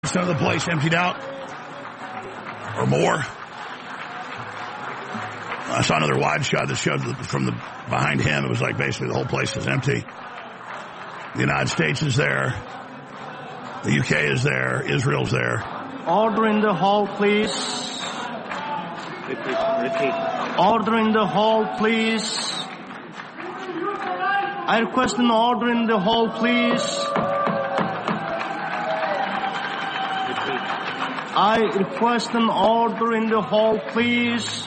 Of the place emptied out or more. I saw another wide shot that showed from the behind him. It was like basically the whole place is empty. The United States is there. The UK is there. Israel's there. Order in the hall, please. Repeat. Order in the hall, please. I request an order in the hall, please. I request an order in the hall, please.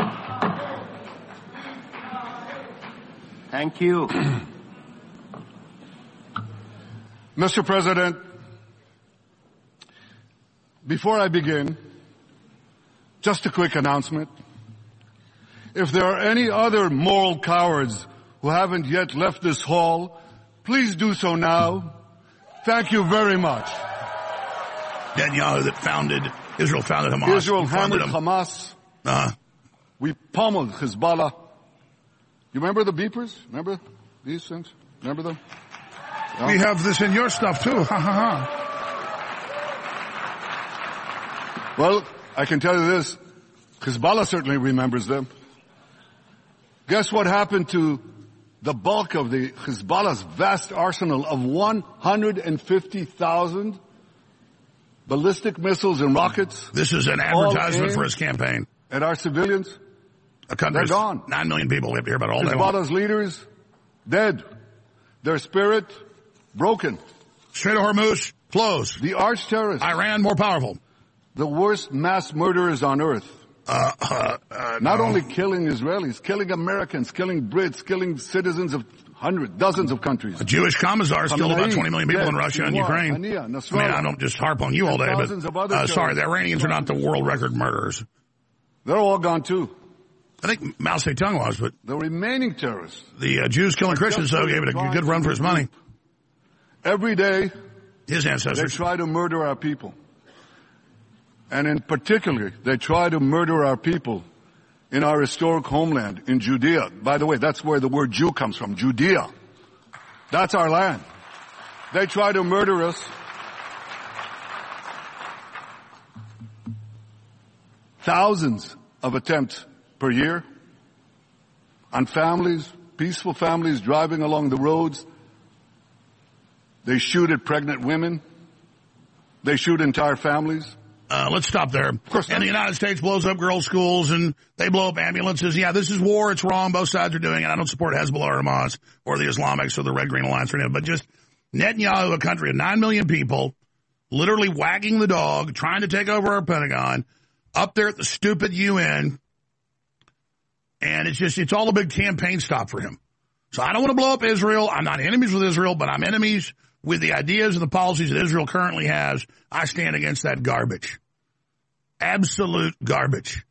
Thank you. Mr. President, before I begin, just a quick announcement. If there are any other moral cowards who haven't yet left this hall, please do so now. Thank you very much. Netanyahu Israel founded Hamas. Israel hammered Hamas. We pummeled Hezbollah. You remember the beepers? Remember these things? Remember them? Yeah. We have this in your stuff too. Ha ha ha. Well, I can tell you this. Hezbollah certainly remembers them. Guess what happened to the bulk of the Hezbollah's vast arsenal of 150,000 ballistic missiles and rockets? This is an advertisement for his campaign. And our civilians? They're gone. 9 million people. We have to hear about it all day long. Hezbollah's leaders, dead. Their spirit, broken. Strait of Hormuz, closed. The arch terrorists. Iran, more powerful. The worst mass murderers on earth. Not only killing Israelis, killing Americans, killing Brits, killing citizens of dozens of countries. A Jewish commissar killed about 20 million people in Russia and Ukraine. I mean, I don't just harp on you all day, but sorry, the Iranians are not the world record murderers. They're all gone too. I think Mao Zedong was, but the remaining terrorists. The Jews killing Christians, though, gave it a good run for his money. Every day, his ancestors they try to murder our people. And in particular, they try to murder our people in our historic homeland, in Judea. By the way, that's where the word Jew comes from, Judea. That's our land. They try to murder us. Thousands of attempts per year on families, peaceful families driving along the roads. They shoot at pregnant women. They shoot entire families. Let's stop there. And the United States blows up girls' schools and they blow up ambulances. Yeah, this is war. It's wrong. Both sides are doing it. I don't support Hezbollah or Hamas or the Islamics or the Red Green Alliance or anything. But just Netanyahu, a country of 9 million people, literally wagging the dog, trying to take over our Pentagon, up there at the stupid UN. And it's all a big campaign stop for him. So I don't want to blow up Israel. I'm not enemies with Israel, but I'm enemies with the ideas and the policies that Israel currently has. I stand against that garbage. Absolute garbage.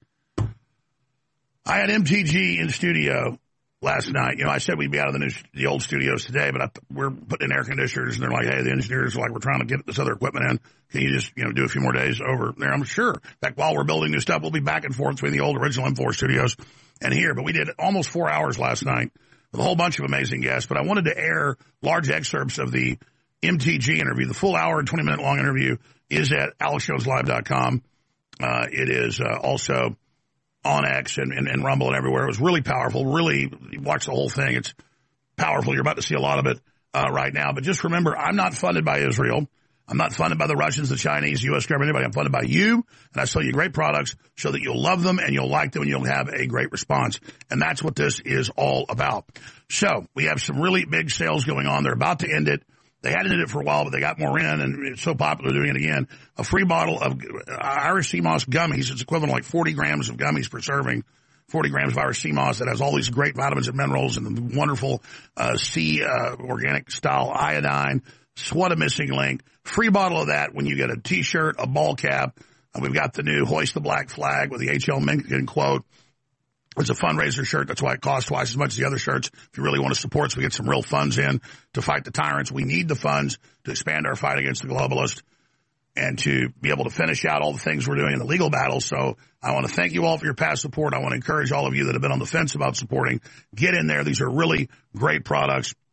I had MTG in studio last night. You know, I said we'd be out of the old studios today, but we're putting in air conditioners, and they're like, hey, the engineers are like, we're trying to get this other equipment in. Can you just, do a few more days over there? I'm sure. In fact, while we're building new stuff, we'll be back and forth between the old original M4 studios and here. But we did almost 4 hours last night with a whole bunch of amazing guests. But I wanted to air large excerpts of the MTG interview. The full hour and 20-minute long interview is at alexjoneslive.com. It is also on X and Rumble and everywhere. It was really powerful. Really, you watch the whole thing. It's powerful. You're about to see a lot of it right now. But just remember, I'm not funded by Israel. I'm not funded by the Russians, the Chinese, U.S. government, anybody. I'm funded by you, and I sell you great products so that you'll love them and you'll like them and you'll have a great response. And that's what this is all about. So we have some really big sales going on. They're about to end it. They had ended it for a while, but they got more in, and it's so popular doing it again. A free bottle of Irish sea moss gummies. It's equivalent to like 40 grams of gummies per serving. 40 grams of Irish sea moss that has all these great vitamins and minerals and the wonderful sea organic style iodine. What a missing link. Free bottle of that when you get a T-shirt, a ball cap. We've got the new Hoist the Black Flag with the H.L. Mencken quote. It's a fundraiser shirt. That's why it costs twice as much as the other shirts. If you really want to support, so we get some real funds in to fight the tyrants. We need the funds to expand our fight against the globalists and to be able to finish out all the things we're doing in the legal battle. So I want to thank you all for your past support. I want to encourage all of you that have been on the fence about supporting. Get in there. These are really great products.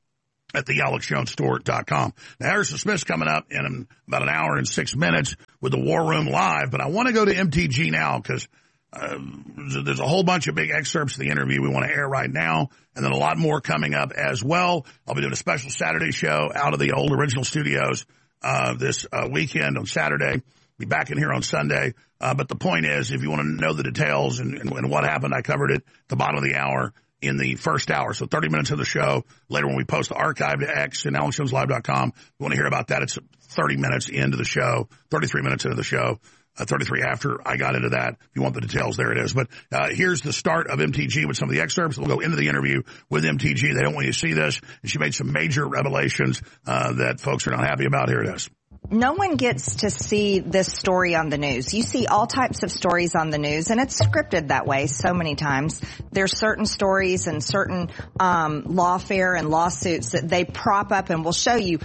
at thealexjonesstore.com. Now, Harrison Smith's coming up in about an hour and 6 minutes with the War Room Live, but I want to go to MTG now because there's a whole bunch of big excerpts of the interview we want to air right now, and then a lot more coming up as well. I'll be doing a special Saturday show out of the old original studios this weekend on Saturday. Be back in here on Sunday. But the point is, if you want to know the details and what happened, I covered it at the bottom of the hour in the first hour. So 30 minutes of the show. Later when we post the archive to X and AlexJonesLive.com, if you want to hear about that, it's 30 minutes into the show, 33 minutes into the show, 33 after I got into that. If you want the details, there it is. But here's the start of MTG with some of the excerpts. We'll go into the interview with MTG. They don't want you to see this. And she made some major revelations that folks are not happy about. Here it is. No one gets to see this story on the news. You see all types of stories on the news, and it's scripted that way so many times. There's certain stories and certain lawfare and lawsuits that they prop up and will show you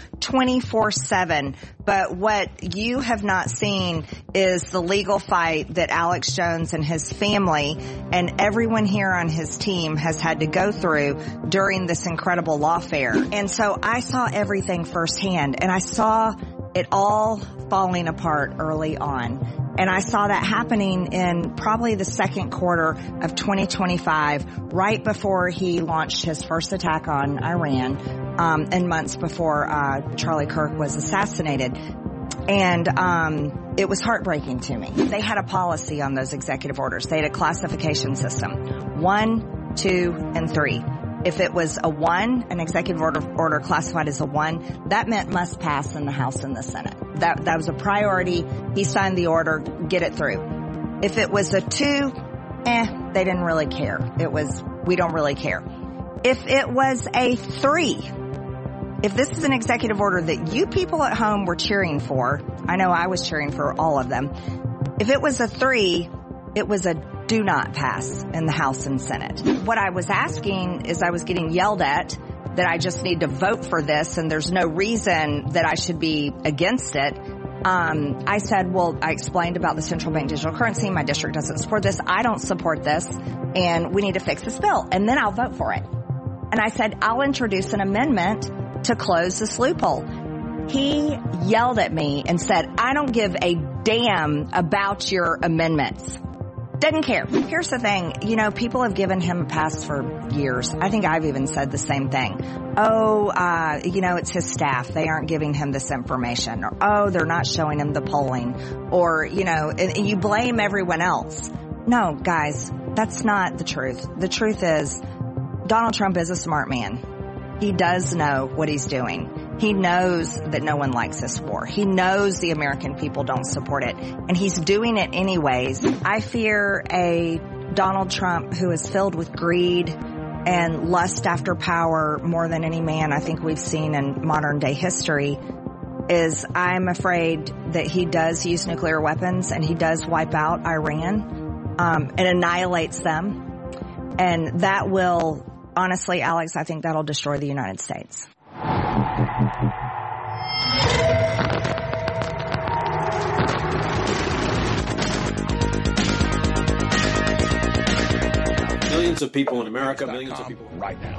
24/7. But what you have not seen is the legal fight that Alex Jones and his family and everyone here on his team has had to go through during this incredible lawfare. And so I saw everything firsthand, and I saw it all falling apart early on. And I saw that happening in probably the second quarter of 2025, right before he launched his first attack on Iran, and months before Charlie Kirk was assassinated. And it was heartbreaking to me. They had a policy on those executive orders. They had a classification system, 1, 2, and 3. If it was a 1, an executive order classified as a 1, that meant must pass in the House and the Senate. That was a priority. He signed the order, get it through. If it was a 2, they didn't really care. It was, we don't really care. If it was a 3, if this is an executive order that you people at home were cheering for, I know I was cheering for all of them. If it was a 3, it was a do not pass in the House and Senate. What I was asking is I was getting yelled at that I just need to vote for this and there's no reason that I should be against it. I said, well, I explained about the central bank digital currency. My district doesn't support this. I don't support this, and we need to fix this bill, and then I'll vote for it. And I said, I'll introduce an amendment to close this loophole. He yelled at me and said, I don't give a damn about your amendments. Doesn't care. Here's the thing. You know, people have given him a pass for years. I think I've even said the same thing. It's his staff. They aren't giving him this information. Or, they're not showing him the polling. Or, and you blame everyone else. No, guys, that's not the truth. The truth is Donald Trump is a smart man. He does know what he's doing. He knows that no one likes this war. He knows the American people don't support it. And he's doing it anyways. I fear a Donald Trump who is filled with greed and lust after power more than any man I think we've seen in modern day history. I'm afraid that he does use nuclear weapons and he does wipe out Iran and annihilates them. And that will, honestly, Alex, I think that'll destroy the United States. Millions of people in America, millions of people right now.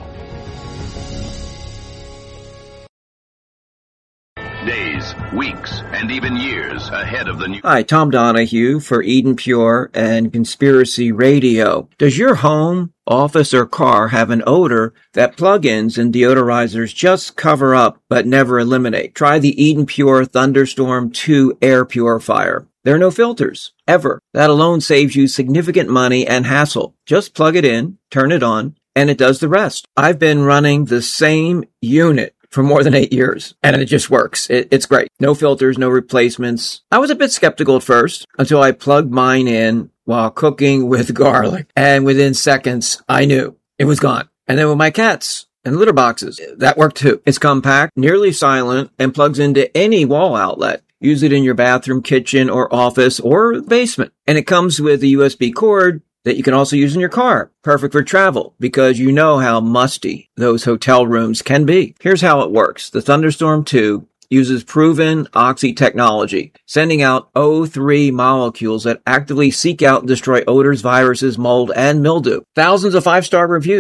Days, weeks, and even years ahead of the new... Hi, Tom Donahue for Eden Pure and Conspiracy Radio. Does your home, office, or car have an odor that plug-ins and deodorizers just cover up but never eliminate? Try the Eden Pure Thunderstorm 2 air purifier. There are no filters, ever. That alone saves you significant money and hassle. Just plug it in, turn it on, and it does the rest. I've been running the same unit for more than 8 years, and it just works. It's great. No filters, no replacements. I was a bit skeptical at first until I plugged mine in while cooking with garlic, and within seconds, I knew it was gone. And then with my cats and litter boxes, that worked too. It's compact, nearly silent, and plugs into any wall outlet. Use it in your bathroom, kitchen, or office, or basement. And it comes with a USB cord that you can also use in your car. Perfect for travel, because you know how musty those hotel rooms can be. Here's how it works. The Thunderstorm 2 uses proven oxy technology, sending out O3 molecules that actively seek out and destroy odors, viruses, mold, and mildew. Thousands of 5-star reviews.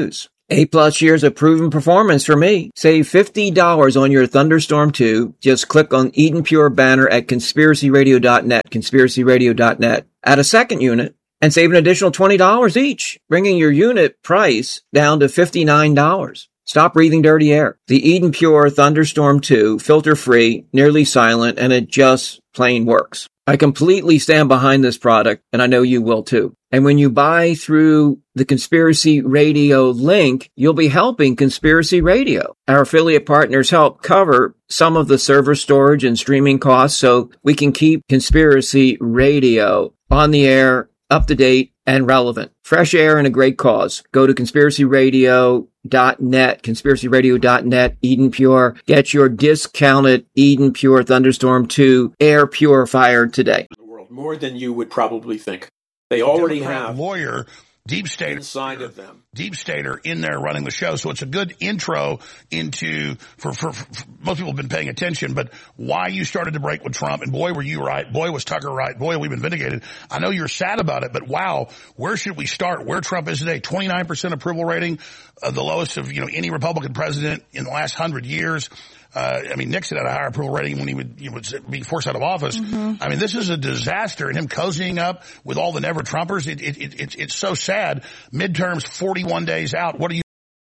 8+ years of proven performance for me. Save $50 on your Thunderstorm 2. Just click on Eden Pure banner at conspiracyradio.net, conspiracyradio.net. Add a second unit and save an additional $20 each, bringing your unit price down to $59. Stop breathing dirty air. The Eden Pure Thunderstorm 2, filter-free, nearly silent, and it just plain works. I completely stand behind this product, and I know you will too. And when you buy through the Conspiracy Radio link, you'll be helping Conspiracy Radio. Our affiliate partners help cover some of the server storage and streaming costs so we can keep Conspiracy Radio on the air, up to date, and relevant. Fresh air and a great cause. Go to conspiracyradio.net, conspiracyradio.net, Eden Pure. Get your discounted Eden Pure Thunderstorm 2 air purifier today. More than you would probably think. They already have lawyer, deep state inside of them. Deep stater in there running the show. So it's a good intro into, for most people have been paying attention, but why you started to break with Trump. And boy, were you right. Boy, was Tucker right. Boy, we've been vindicated. I know you're sad about it, but wow, where should we start? Where Trump is today, 29% approval rating, the lowest of, any Republican president in the last 100 years. Nixon had a higher approval rating when he would be forced out of office. Mm-hmm. This is a disaster, and him cozying up with all the never Trumpers. It's so sad. Midterms 41 days out. What do you